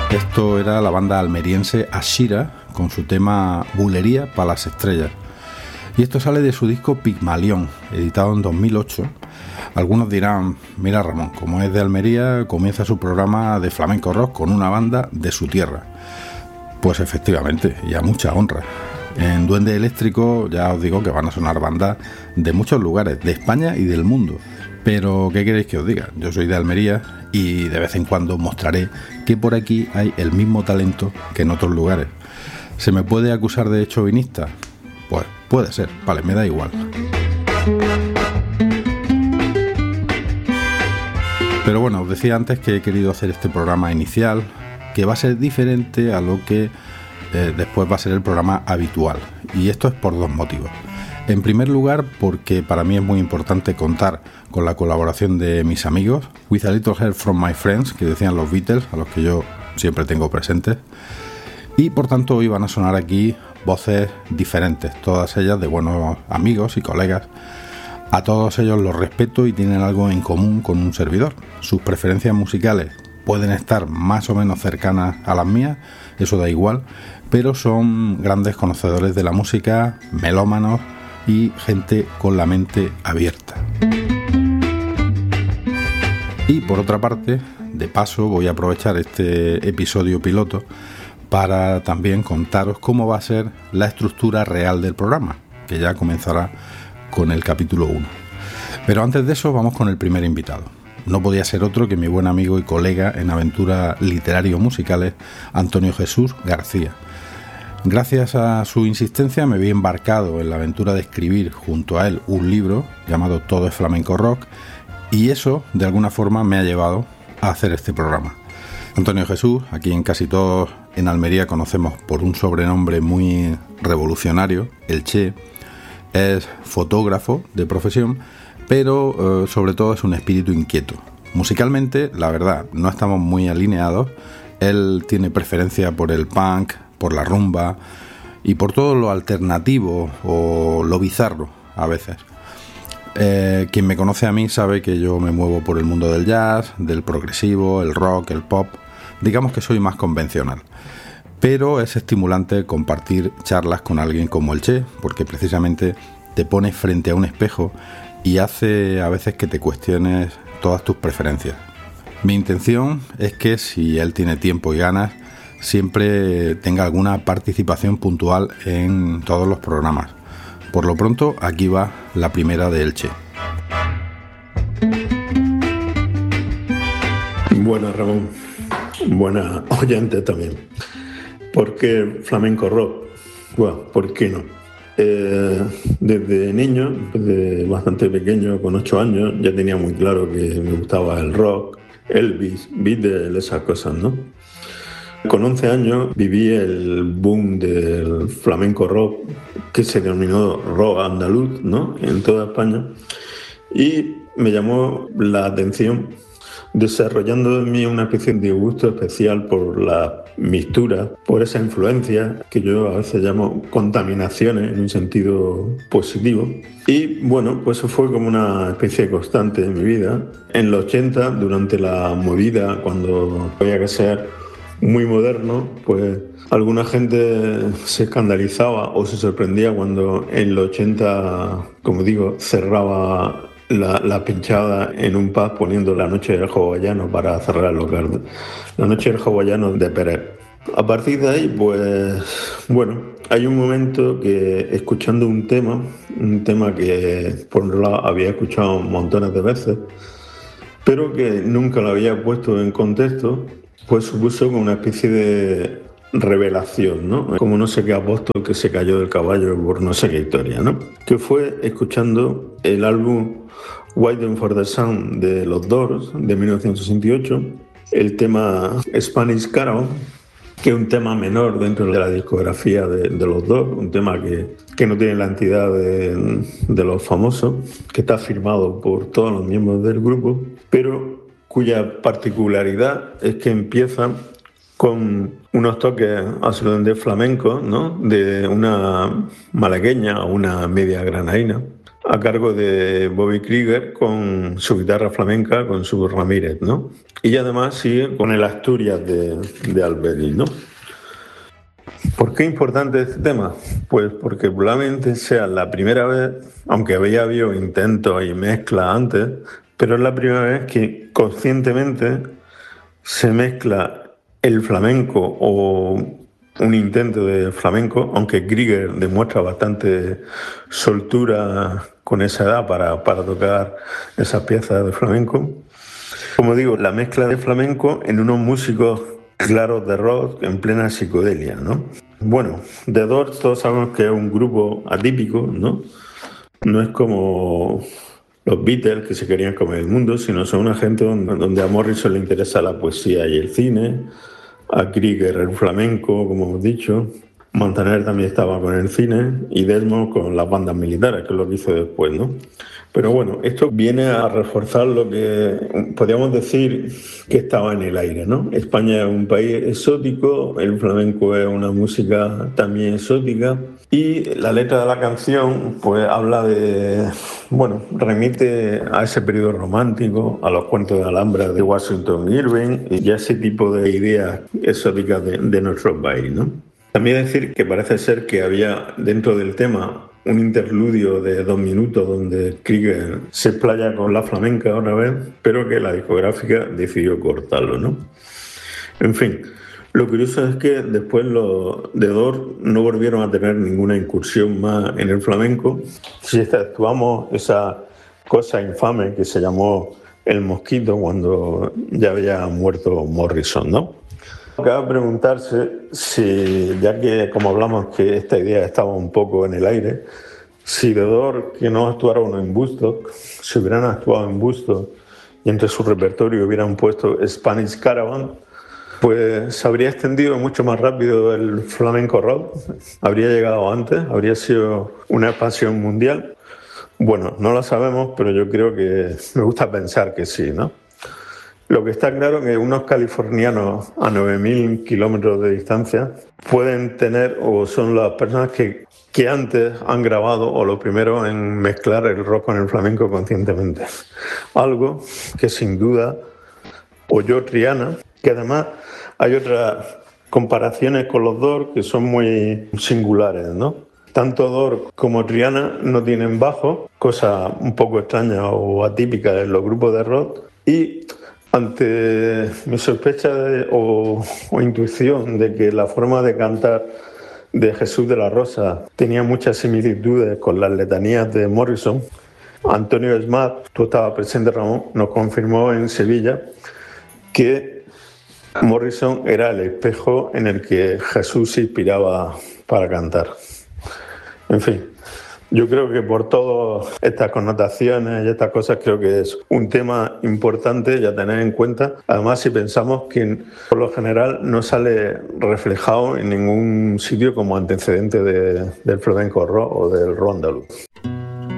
Esto era la banda almeriense Ashira con su tema Bulería para las estrellas. Y esto sale de su disco Pigmalión, editado en 2008. Algunos dirán, mira Ramón, como es de Almería, comienza su programa de flamenco rock con una banda de su tierra. Pues efectivamente, y a mucha honra. En Duende Eléctrico ya os digo que van a sonar bandas de muchos lugares, de España y del mundo. Pero, ¿qué queréis que os diga? Yo soy de Almería y de vez en cuando mostraré que por aquí hay el mismo talento que en otros lugares. ¿Se me puede acusar de chauvinista? Pues puede ser, vale, me da igual. Pero bueno, os decía antes que he querido hacer este programa inicial, que va a ser diferente a lo que después va a ser el programa habitual. Y esto es por dos motivos. En primer lugar, porque para mí es muy importante contar con la colaboración de mis amigos, With a Little Help from My Friends, que decían los Beatles, a los que yo siempre tengo presentes. Y por tanto hoy van a sonar aquí voces diferentes, todas ellas de buenos amigos y colegas. A todos ellos los respeto y tienen algo en común con un servidor. Sus preferencias musicales pueden estar más o menos cercanas a las mías, eso da igual, pero son grandes conocedores de la música, melómanos y gente con la mente abierta. Y por otra parte, de paso voy a aprovechar este episodio piloto para también contaros cómo va a ser la estructura real del programa, que ya comenzará con el capítulo 1. Pero antes de eso vamos con el primer invitado. No podía ser otro que mi buen amigo y colega en aventuras literario-musicales, Antonio Jesús García. Gracias a su insistencia me vi embarcado en la aventura de escribir junto a él un libro llamado Todo es Flamenco Rock, y eso de alguna forma me ha llevado a hacer este programa. Antonio Jesús, a quien casi todos en Almería conocemos por un sobrenombre muy revolucionario, el Che, es fotógrafo de profesión, pero sobre todo es un espíritu inquieto. Musicalmente, la verdad, no estamos muy alineados. Él tiene preferencia por el punk, por la rumba y por todo lo alternativo o lo bizarro a veces. Quien me conoce a mí sabe que yo me muevo por el mundo del jazz, del progresivo, el rock, el pop. Digamos que soy más convencional. Pero es estimulante compartir charlas con alguien como el Che, porque precisamente te pones frente a un espejo y hace a veces que te cuestiones todas tus preferencias. Mi intención es que si él tiene tiempo y ganas, siempre tenga alguna participación puntual en todos los programas. Por lo pronto, aquí va la primera de El Che. Buenas, Ramón. Buenas oyentes también. ¿Por qué flamenco rock? Bueno, ¿por qué no? Desde niño, desde bastante pequeño, con 8 años, ya tenía muy claro que me gustaba el rock, Elvis, Beatles, esas cosas, ¿no? Con 11 años viví el boom del flamenco rock, que se denominó rock andaluz, ¿no?, en toda España, y me llamó la atención, desarrollando en mí una especie de gusto especial por la mixtura, por esa influencia que yo a veces llamo contaminaciones en un sentido positivo. Y bueno, pues eso fue como una especie de constante en mi vida. En los 80, durante la movida, cuando había que ser muy moderno, pues alguna gente se escandalizaba o se sorprendía cuando en los 80, como digo, cerraba la pinchada en un pub poniendo La Noche del Hawaiano para cerrar el local. La Noche del Hawaiano de Pérez. A partir de ahí, pues bueno, hay un momento que escuchando un tema que por un lado había escuchado montones de veces, pero que nunca lo había puesto en contexto, pues supuso como una especie de revelación, ¿no? Como no sé qué apóstol que se cayó del caballo por no sé qué historia, ¿no? Que fue escuchando el álbum Waiting for the Sun de los Doors de 1968, el tema Spanish Carol, que es un tema menor dentro de la discografía de los Doors, un tema que no tiene la entidad de los famosos, que está firmado por todos los miembros del grupo, pero cuya particularidad es que empieza con unos toques absolutamente flamencos, ¿no? De una malagueña o una media granadina, a cargo de Bobby Krieger con su guitarra flamenca, con su Ramírez, ¿no? Y además sigue con el Asturias de Alberi, ¿no? ¿Por qué es importante este tema? Pues porque probablemente sea la primera vez, aunque había habido intentos y mezclas antes, pero es la primera vez que conscientemente se mezcla el flamenco o un intento de flamenco, aunque Krieger demuestra bastante soltura con esa edad para tocar esas piezas de flamenco. Como digo, la mezcla de flamenco en unos músicos claros de rock en plena psicodelia, ¿no? Bueno, The Doors todos sabemos que es un grupo atípico, ¿no? No es como los Beatles que se querían comer el mundo, sino son una gente donde a Morrison le interesa la poesía y el cine, a Krieger el flamenco, como hemos dicho, Montaner también estaba con el cine y Desmond con las bandas militares, que es lo que hizo después, ¿no? Pero bueno, esto viene a reforzar lo que podríamos decir que estaba en el aire, ¿no? España es un país exótico, el flamenco es una música también exótica y la letra de la canción pues habla de, bueno, remite a ese periodo romántico, a los cuentos de Alhambra de Washington Irving y a ese tipo de ideas exóticas de nuestro país, ¿no? También decir que parece ser que había dentro del tema un interludio de 2 minutos donde Krieger se explaya con la flamenca otra vez, pero que la discográfica decidió cortarlo, ¿no? En fin, lo curioso es que después los The Doors no volvieron a tener ninguna incursión más en el flamenco, si exceptuamos esa cosa infame que se llamó El Mosquito cuando ya había muerto Morrison, ¿no? Cabe preguntarse si, ya que como hablamos que esta idea estaba un poco en el aire, si The Doors, que no actuaron en Woodstock, si hubieran actuado en Woodstock y entre su repertorio hubieran puesto Spanish Caravan, pues se habría extendido mucho más rápido el flamenco rock, habría llegado antes, habría sido una expansión mundial. Bueno, no lo sabemos, pero yo creo que me gusta pensar que sí, ¿no? Lo que está claro es que unos californianos a 9.000 kilómetros de distancia pueden tener, o son las personas que antes han grabado, o los primeros en mezclar el rock con el flamenco conscientemente. Algo que sin duda oyó Triana, que además hay otras comparaciones con los Doors que son muy singulares, ¿no? Tanto Doors como Triana no tienen bajo, cosa un poco extraña o atípica en los grupos de rock, y ante mi sospecha o intuición de que la forma de cantar de Jesús de la Rosa tenía muchas similitudes con las letanías de Morrison, Antonio Smat, tú estabas presente, Ramón, nos confirmó en Sevilla que Morrison era el espejo en el que Jesús se inspiraba para cantar. En fin, yo creo que por todas estas connotaciones y estas cosas creo que es un tema importante ya tener en cuenta. Además, si pensamos que por lo general no sale reflejado en ningún sitio como antecedente del flamenco rock o del rock andaluz.